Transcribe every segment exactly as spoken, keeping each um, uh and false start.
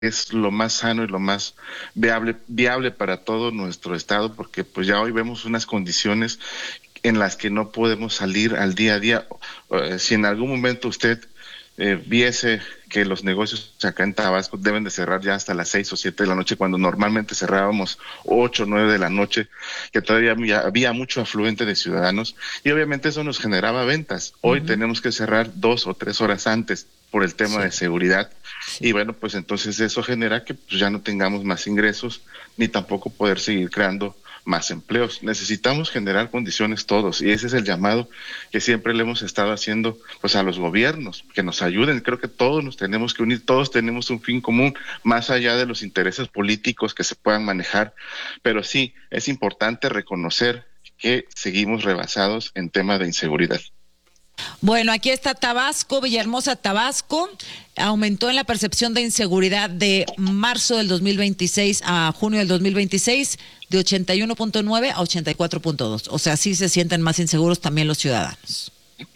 es lo más sano y lo más viable, viable para todo nuestro estado, porque pues ya hoy vemos unas condiciones en las que no podemos salir al día a día. Uh, si en algún momento usted eh, viese que los negocios acá en Tabasco deben de cerrar ya hasta las seis o siete de la noche, cuando normalmente cerrábamos ocho o nueve de la noche, que todavía había, había mucho afluente de ciudadanos, y obviamente eso nos generaba ventas. Hoy uh-huh. tenemos que cerrar dos o tres horas antes por el tema sí. de seguridad, sí. y bueno, pues entonces eso genera que pues, ya no tengamos más ingresos, ni tampoco poder seguir creando más empleos. Necesitamos generar condiciones todos, y ese es el llamado que siempre le hemos estado haciendo pues a los gobiernos, que nos ayuden. Creo que todos nos tenemos que unir, todos tenemos un fin común, más allá de los intereses políticos que se puedan manejar, pero sí, es importante reconocer que seguimos rebasados en tema de inseguridad. Bueno, aquí está Tabasco, Villahermosa, Tabasco. Aumentó en la percepción de inseguridad de marzo del dos mil veintiséis a junio del dos mil veintiséis de ochenta y uno punto nueve a ochenta y cuatro punto dos. O sea, sí se sienten más inseguros también los ciudadanos.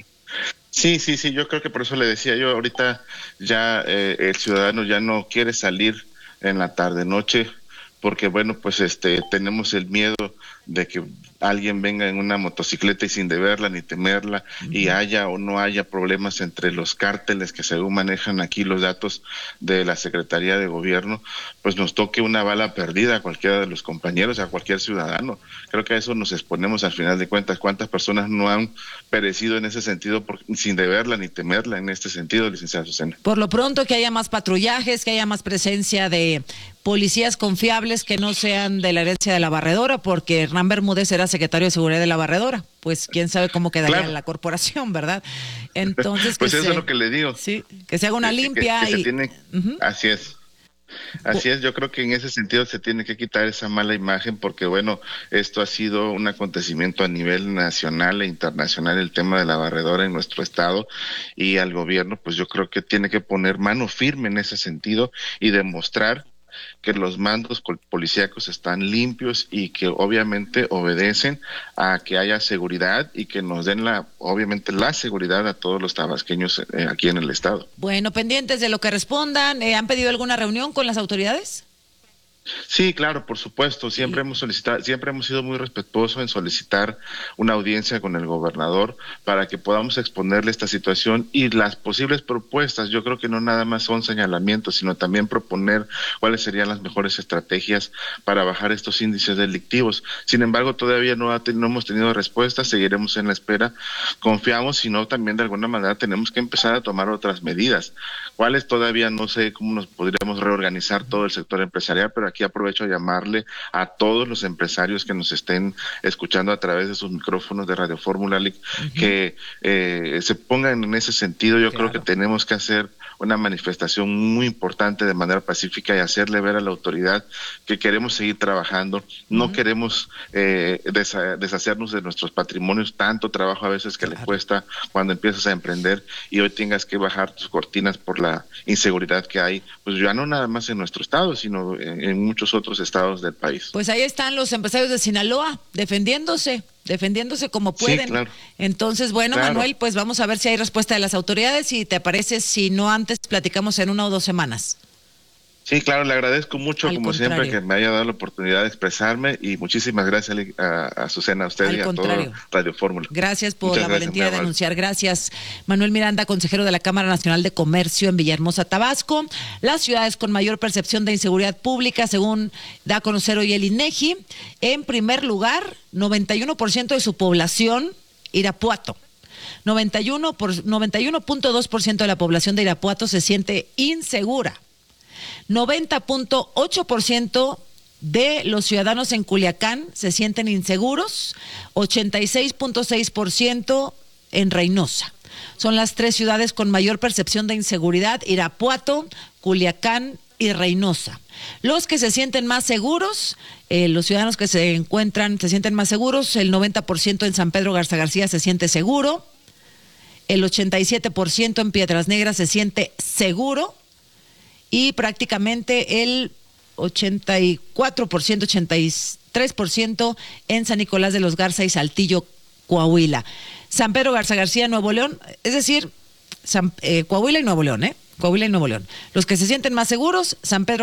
Sí, sí, sí, yo creo que por eso le decía yo, ahorita ya eh, el ciudadano ya no quiere salir en la tarde-noche, porque bueno, pues este tenemos el miedo de que alguien venga en una motocicleta y sin deberla ni temerla, uh-huh. y haya o no haya problemas entre los cárteles que según manejan aquí los datos de la Secretaría de Gobierno, pues nos toque una bala perdida a cualquiera de los compañeros, a cualquier ciudadano. Creo que a eso nos exponemos al final de cuentas. ¿Cuántas personas no han perecido en ese sentido por, sin deberla ni temerla en este sentido, licenciada Susana? Por lo pronto que haya más patrullajes, que haya más presencia de policías confiables que no sean de la herencia de la barredora, porque Hernán Bermúdez era secretario de Seguridad de la barredora, pues quién sabe cómo quedaría claro. la corporación, ¿verdad? Entonces, pues que eso se, es lo que le digo. Sí, que se haga una limpia. Que, que, que y... se tiene, uh-huh. Así es. Así es, yo creo que en ese sentido se tiene que quitar esa mala imagen, porque bueno, esto ha sido un acontecimiento a nivel nacional e internacional, el tema de la barredora en nuestro estado, y al gobierno pues yo creo que tiene que poner mano firme en ese sentido y demostrar que los mandos policíacos están limpios y que obviamente obedecen a que haya seguridad y que nos den la, obviamente la seguridad a todos los tabasqueños eh, aquí en el estado. Bueno, pendientes de lo que respondan, ¿eh, ¿han pedido alguna reunión con las autoridades? Sí, claro, por supuesto. Siempre sí. hemos solicitado, siempre hemos sido muy respetuosos en solicitar una audiencia con el gobernador para que podamos exponerle esta situación y las posibles propuestas. Yo creo que no nada más son señalamientos, sino también proponer cuáles serían las mejores estrategias para bajar estos índices delictivos. Sin embargo, todavía no, ha, no hemos tenido respuestas, seguiremos en la espera. Confiamos, si no, también de alguna manera tenemos que empezar a tomar otras medidas. ¿Cuáles? Todavía no sé cómo nos podríamos reorganizar todo el sector empresarial, pero aquí aprovecho a llamarle a todos los empresarios que nos estén escuchando a través de sus micrófonos de Radio Fórmula, uh-huh. que eh, se pongan en ese sentido. Yo claro. creo que tenemos que hacer una manifestación muy importante de manera pacífica y hacerle ver a la autoridad que queremos seguir trabajando, no uh-huh. queremos eh, desa- deshacernos de nuestros patrimonios, tanto trabajo a veces que claro. le cuesta cuando empiezas a emprender y hoy tengas que bajar tus cortinas por la inseguridad que hay, pues ya no nada más en nuestro estado, sino en, en muchos otros estados del país. Pues ahí están los empresarios de Sinaloa defendiéndose, defendiéndose como pueden. Sí, claro. Entonces, bueno, claro. Manuel, pues vamos a ver si hay respuesta de las autoridades y te parece, si no antes platicamos en una o dos semanas. Sí, claro, le agradezco mucho, Al como contrario. siempre, que me haya dado la oportunidad de expresarme y muchísimas gracias a, a Susana, a usted Al y contrario. a todo Radio Fórmula. Gracias por Muchas la gracias, valentía de denunciar. Gracias, Manuel Miranda, consejero de la Cámara Nacional de Comercio en Villahermosa, Tabasco. Las ciudades con mayor percepción de inseguridad pública, según da a conocer hoy el INEGI, en primer lugar, noventa y uno por ciento de su población, Irapuato. noventa y uno punto dos por ciento de la población de Irapuato se siente insegura. noventa punto ocho por ciento de los ciudadanos en Culiacán se sienten inseguros, ochenta y seis punto seis por ciento en Reynosa. Son las tres ciudades con mayor percepción de inseguridad: Irapuato, Culiacán y Reynosa. Los que se sienten más seguros, eh, los ciudadanos que se encuentran, se sienten más seguros, el noventa por ciento en San Pedro Garza García se siente seguro, el ochenta y siete por ciento en Piedras Negras se siente seguro, y prácticamente el ochenta y cuatro por ciento, ochenta y tres por ciento en San Nicolás de los Garza y Saltillo, Coahuila. San Pedro Garza García, Nuevo León, es decir, San, eh, Coahuila y Nuevo León, ¿eh? Coahuila y Nuevo León. Los que se sienten más seguros, San Pedro